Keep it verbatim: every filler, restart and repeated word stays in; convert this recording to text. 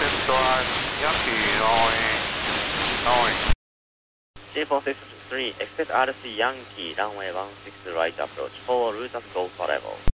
one, Yankee, knowing, knowing. J four six three, expect R C Yankee, runway one six right approach, follow route at Golf level.